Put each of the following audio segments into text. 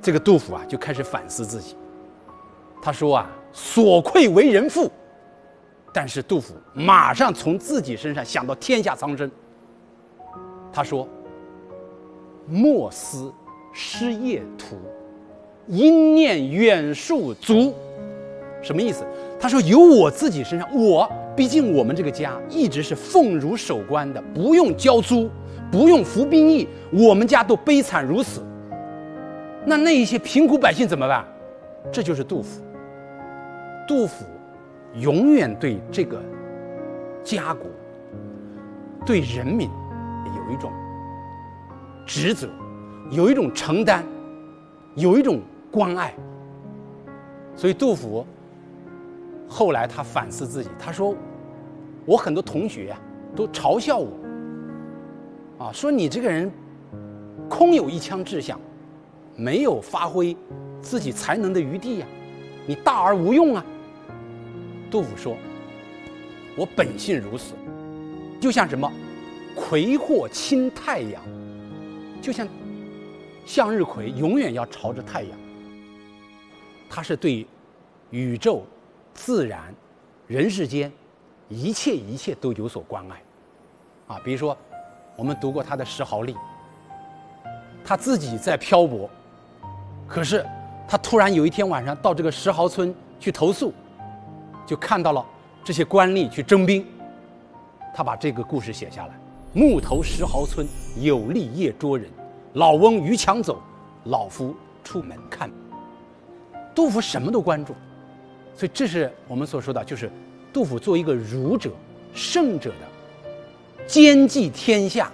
这个杜甫啊就开始反思自己。他说啊，所愧为人父。但是杜甫马上从自己身上想到天下苍生。他说：莫思失业途，因念远戍卒。什么意思？他说由我自己身上，毕竟我们这个家一直是奉儒守官的，不用交租，不用服兵役，我们家都悲惨如此。那一些贫苦百姓怎么办？这就是杜甫。杜甫永远对这个家国、对人民有一种职责，有一种承担，有一种关爱。所以杜甫后来他反思自己，他说：我很多同学都嘲笑我，说你这个人空有一腔志向，没有发挥自己才能的余地呀，你大而无用啊。杜甫说：我本性如此，就像什么葵或亲太阳，就像向日葵永远要朝着太阳。他是对宇宙、自然、人世间一切都有所关爱比如说我们读过他的《石壕吏》，他自己在漂泊，可是他突然有一天晚上到这个石壕村去投宿，就看到了这些官吏去征兵，他把这个故事写下来。暮投石壕村，有吏夜捉人，老翁逾墙走，老夫出门看。杜甫什么都关注，所以这是我们所说的，就是杜甫作为一个儒者、圣者的兼济天下。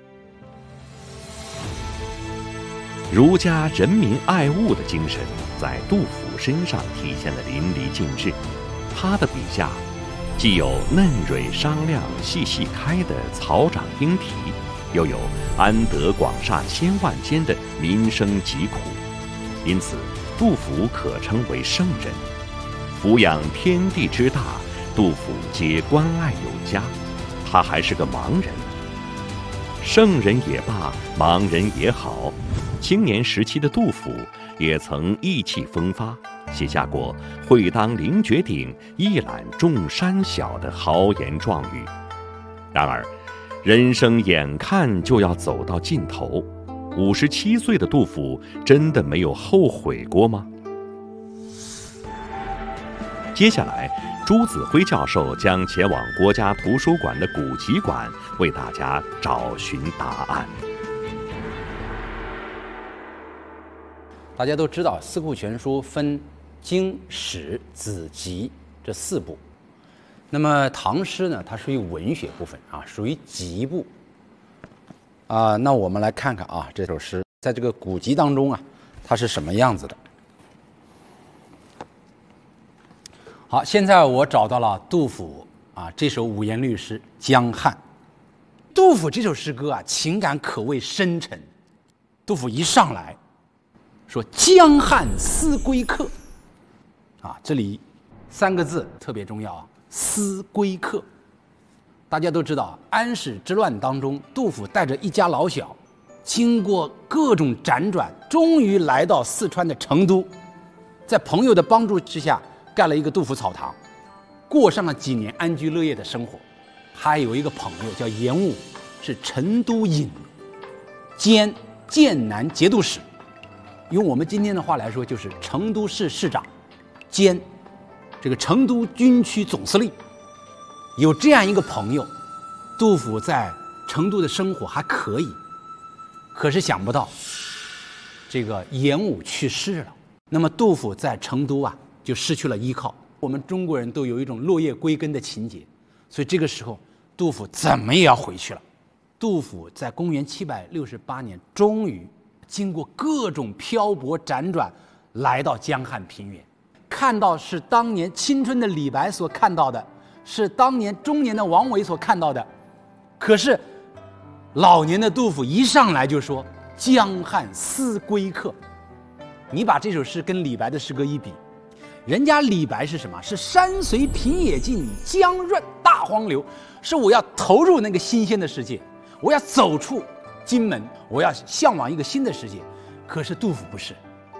儒家人民爱物的精神在杜甫身上体现得淋漓尽致。他的笔下既有嫩蕊商量细细开的草长莺啼，又有安得广厦千万间的民生疾苦，因此杜甫可称为圣人。俯仰天地之大，杜甫皆关爱有加。他还是个盲人，圣人也罢，盲人也好，青年时期的杜甫也曾意气风发，写下过会当凌绝顶，一览众山小的豪言壮语。然而人生眼看就要走到尽头，57岁的杜甫真的没有后悔过吗？接下来朱子辉教授将前往国家图书馆的古籍馆，为大家找寻答案。 大家都知道《四库全书》分经、史、子、集这4部，那么唐诗呢，它属于文学部分属于集部那我们来看看这首诗在这个古籍当中它是什么样子的。好，现在我找到了杜甫这首五言律诗《江汉》。杜甫这首诗歌情感可谓深沉。杜甫一上来说：江汉思归客这里3个字特别重要思归客。大家都知道安史之乱当中，杜甫带着一家老小经过各种辗转，终于来到四川的成都，在朋友的帮助之下盖了一个杜甫草堂，过上了几年安居乐业的生活。还有一个朋友叫严武，是成都尹兼剑南节度使，用我们今天的话来说，就是成都市市长兼这个成都军区总司令。有这样一个朋友，杜甫在成都的生活还可以。可是想不到这个严武去世了，那么杜甫在成都就失去了依靠。我们中国人都有一种落叶归根的情节，所以这个时候杜甫怎么也要回去了。杜甫在公元768年终于经过各种漂泊辗转来到江汉平原，看到是当年青春的李白所看到的，是当年中年的王维所看到的。可是老年的杜甫一上来就说江汉思归客。你把这首诗跟李白的诗歌一比，人家李白是什么？是山随平野尽，江润大荒流，是我要投入那个新鲜的世界，我要走出荆门，我要向往一个新的世界。可是杜甫不是，